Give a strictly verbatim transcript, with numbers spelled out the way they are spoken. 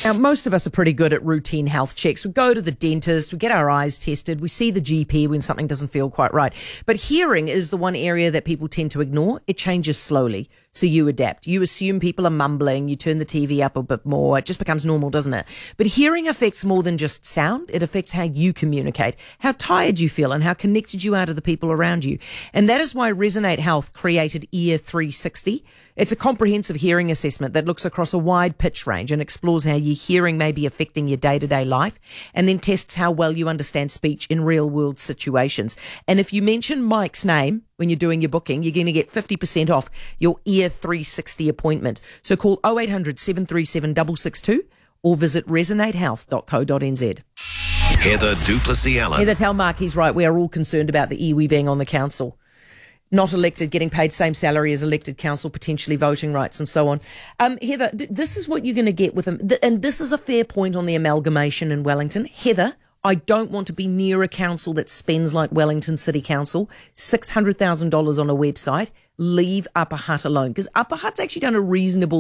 Now, most of us are pretty good at routine health checks. We go to the dentist, we get our eyes tested, we see the G P when something doesn't feel quite right. But hearing is the one area that people tend to ignore. It changes slowly. So you adapt. You assume people are mumbling. You turn the T V up a bit more. It just becomes normal, doesn't it? But hearing affects more than just sound. It affects how you communicate, how tired you feel, and how connected you are to the people around you. And that is why Resonate Health created Ear three sixty. It's a comprehensive hearing assessment that looks across a wide pitch range and explores how your hearing may be affecting your day-to-day life, and then tests how well you understand speech in real-world situations. And if you mention Mike's name when you're doing your booking, you're going to get fifty percent off your Ear three sixty appointment. So call oh eight hundred, seven three seven, six six two or visit resonate health dot co dot n z. Heather du Plessis-Allen. Heather, tell Mark he's right. We are all concerned about the iwi being on the council. Not elected, getting paid same salary as elected council, potentially voting rights and so on. Um, Heather, th- this is what you're going to get with them. Th- and this is a fair point on the amalgamation in Wellington. Heather, I don't want to be near a council that spends like Wellington City Council, six hundred thousand dollars on a website. Leave Upper Hutt alone, because Upper Hutt's actually done a reasonable